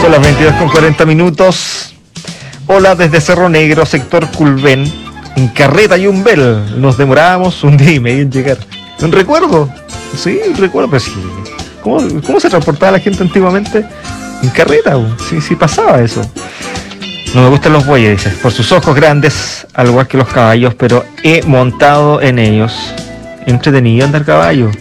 Son las 22:40. Hola desde Cerro Negro, sector Culven, en Carreta y Umbel. Nos demorábamos un día y medio en llegar. ¿Un recuerdo? Sí, un recuerdo, pero sí. ¿Cómo se transportaba la gente antiguamente? En carreta, sí pasaba eso. No me gustan los bueyes, dice, por sus ojos grandes, al igual que los caballos, pero he montado en ellos. Entretenido andar caballo.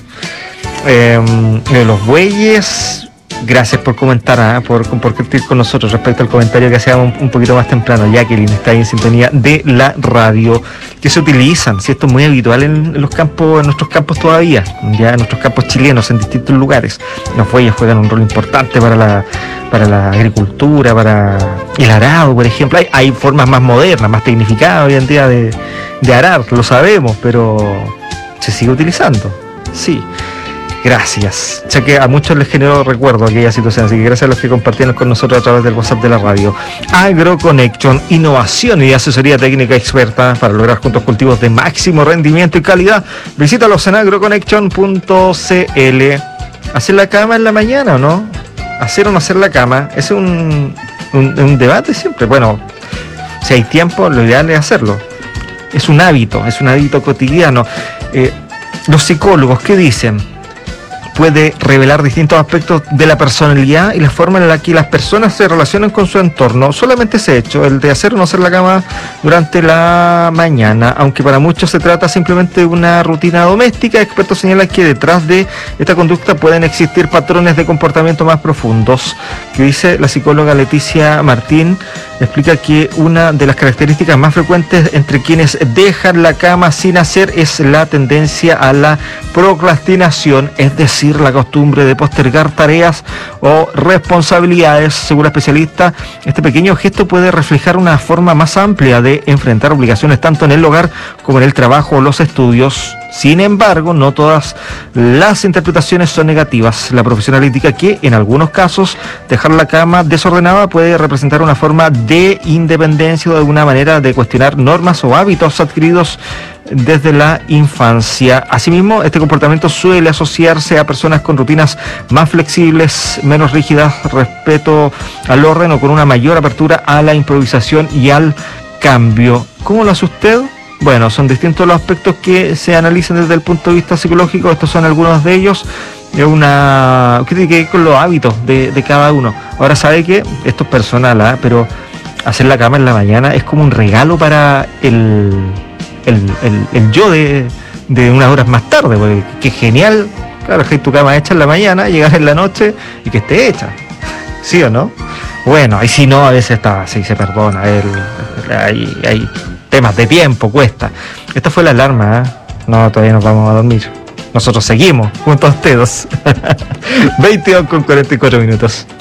Los bueyes, gracias por comentar, por compartir con nosotros respecto al comentario que hacíamos un poquito más temprano. Jacqueline está ahí en sintonía de la radio, que se utilizan, si esto es muy habitual en los campos, en nuestros campos todavía, ya en nuestros campos chilenos, en distintos lugares. Los bueyes juegan un rol importante para la agricultura, para el arado, por ejemplo. Hay formas más modernas, más tecnificadas hoy en día de arar, lo sabemos, pero se sigue utilizando, sí. Gracias. Ya que a muchos les generó recuerdo aquella situación, así que gracias a los que compartieron con nosotros a través del WhatsApp de la radio. AgroConnection, innovación y asesoría técnica experta para lograr juntos cultivos de máximo rendimiento y calidad. Visítalos en agroconnection.cl. ¿Hacer la cama en la mañana o no? ¿Hacer o no hacer la cama? Es un debate siempre. Bueno, si hay tiempo, lo ideal es hacerlo. Es un hábito cotidiano. Los psicólogos, ¿qué dicen? Puede revelar distintos aspectos de la personalidad y la forma en la que las personas se relacionan con su entorno. Solamente ese hecho, el de hacer o no hacer la cama durante la mañana, aunque para muchos se trata simplemente de una rutina doméstica, expertos señalan que detrás de esta conducta pueden existir patrones de comportamiento más profundos, que dice la psicóloga Leticia Martín. Explica que una de las características más frecuentes entre quienes dejan la cama sin hacer es la tendencia a la procrastinación, es decir, la costumbre de postergar tareas o responsabilidades. Según la especialista, este pequeño gesto puede reflejar una forma más amplia de enfrentar obligaciones tanto en el hogar como en el trabajo o los estudios. Sin embargo, no todas las interpretaciones son negativas. La profesional indica que en algunos casos dejar la cama desordenada puede representar una forma de independencia o de alguna manera de cuestionar normas o hábitos adquiridos desde la infancia. Asimismo, este comportamiento suele asociarse a personas con rutinas más flexibles, menos rígidas, respeto al orden o con una mayor apertura a la improvisación y al cambio. ¿Cómo lo hace usted? Bueno, son distintos los aspectos que se analizan desde el punto de vista psicológico. Estos son algunos de ellos. Es una... ¿Qué tiene que ver con los hábitos de cada uno? Ahora sabe que esto es personal, pero hacer la cama en la mañana es como un regalo para el yo de unas horas más tarde, porque qué genial, claro, que tu cama hecha en la mañana, llegar en la noche y que esté hecha, ¿sí o no? Bueno, y si no, a veces sí se perdona, hay temas de tiempo, cuesta. Esta fue la alarma, no, todavía nos vamos a dormir. Nosotros seguimos junto a ustedes. 22:44.